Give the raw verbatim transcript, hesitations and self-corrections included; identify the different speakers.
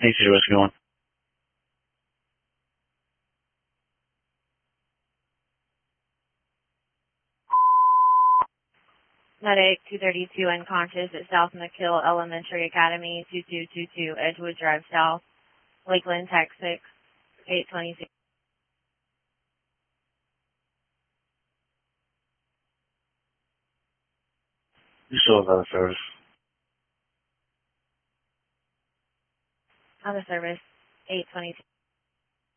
Speaker 1: Hey, Cedar, what's going on?
Speaker 2: Medic two thirty-two unconscious at South McKill Elementary Academy, two two two two Edgewood Drive South, Lakeland, Texas, eight twenty-six.
Speaker 1: You still have other service?
Speaker 2: On the service, eight twenty-two.